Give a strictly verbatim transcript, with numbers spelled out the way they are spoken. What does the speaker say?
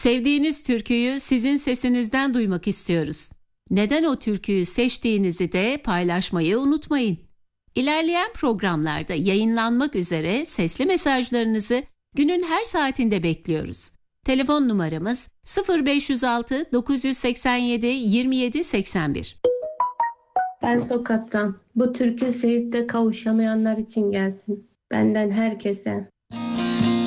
Sevdiğiniz türküyü sizin sesinizden duymak istiyoruz. Neden o türküyü seçtiğinizi de paylaşmayı unutmayın. İlerleyen programlarda yayınlanmak üzere sesli mesajlarınızı günün her saatinde bekliyoruz. Telefon numaramız sıfır beş yüz altı dokuz yüz seksen yedi yirmi yedi seksen bir. Ben sokaktan. Bu türkü sevip de kavuşamayanlar için gelsin. Benden herkese.